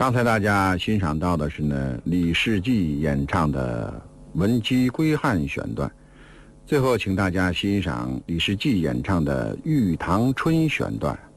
刚才大家欣赏到的是呢李世济演唱的《闻鸡归汉》选段，最后请大家欣赏李世济演唱的《玉堂春》选段。